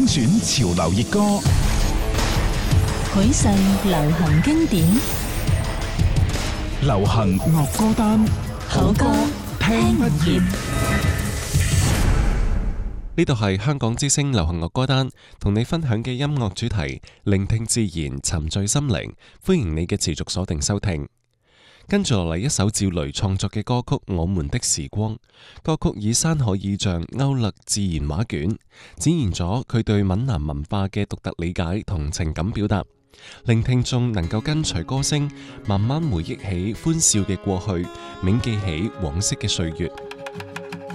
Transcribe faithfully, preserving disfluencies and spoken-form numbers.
選潮流熱歌， 許世流行經典， 流行樂歌單， 好歌聽不厭。 呢度係香港之聲流行樂歌單，同你分享嘅音樂主題，聆聽自然，沉醉心靈。歡迎你嘅持續鎖定收聽。跟住落嚟一首趙雷創作嘅歌曲《我們的時光》，歌曲以山海意象勾勒自然畫卷，展現咗佢對閩南文化嘅獨特理解同情感表達，令聽眾能夠跟隨歌聲，慢慢回憶起歡笑嘅過去，銘記起往昔嘅歲月。